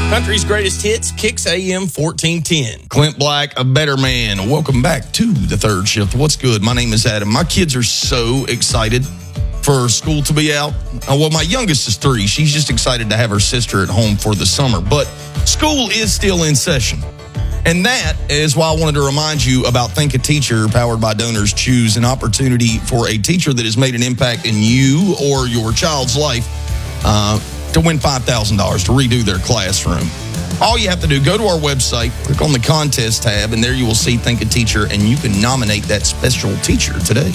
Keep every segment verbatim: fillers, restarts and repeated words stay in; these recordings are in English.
Country's greatest hits, Kicks A M fourteen ten. Clint Black, a better man. Welcome back to the third shift. What's good? My name is Adam. My kids are so excited for school to be out. Uh, well, my youngest is three. She's just excited to have her sister at home for the summer. But school is still in session. And that is why I wanted to remind you about Think a Teacher, powered by Donors Choose, an opportunity for a teacher that has made an impact in you or your child's life uh, to win five thousand dollars to redo their classroom. All you have to do, go to our website, click on the contest tab, and there you will see Think a Teacher, and you can nominate that special teacher today.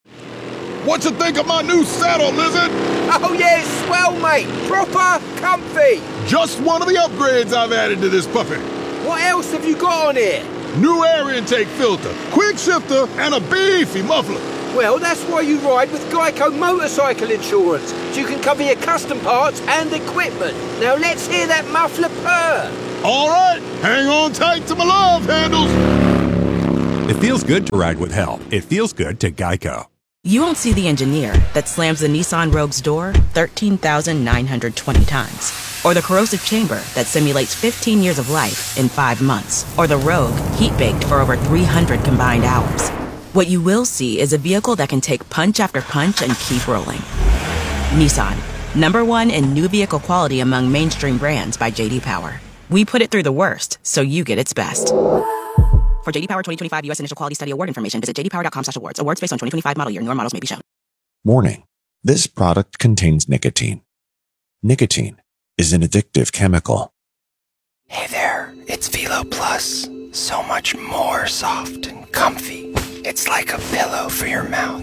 What you think of my new saddle, Lizard? Oh, yeah, it's swell, mate. Proper comfy. Just one of the upgrades I've added to this puppy. What else have you got on here? New air intake filter, quick shifter, and a beefy muffler. Well, that's why you ride with Geico Motorcycle Insurance, so you can cover your custom parts and equipment. Now let's hear that muffler purr. All right, hang on tight to my love handles. It feels good to ride with help. It feels good to Geico. You won't see the engineer that slams the Nissan Rogue's door thirteen thousand nine hundred twenty times. Or the corrosive chamber that simulates fifteen years of life in five months. Or the Rogue heat-baked for over three hundred combined hours. What you will see is a vehicle that can take punch after punch and keep rolling. Nissan, number one in new vehicle quality among mainstream brands by J D Power. We put it through the worst, so you get its best. For J D Power twenty twenty-five U S Initial Quality Study Award information, visit j d power dot com slash awards. Awards based on twenty twenty-five model year. Newer models may be shown. Warning. This product contains nicotine. Nicotine is an addictive chemical. Hey there, it's Velo Plus. So much more soft and comfy. It's like a pillow for your mouth.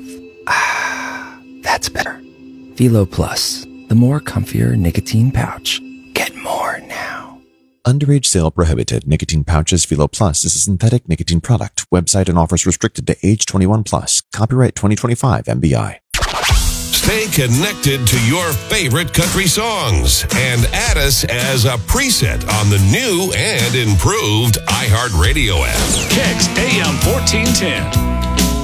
Ah, that's better. Velo Plus, the more comfier nicotine pouch. Get more now. Underage sale prohibited. Nicotine pouches. Velo Plus is a synthetic nicotine product. Website and offers restricted to age twenty-one plus. Copyright twenty twenty-five M B I. Stay connected to your favorite country songs and add us as a preset on the new and improved iHeartRadio app. Kicks A M fourteen ten.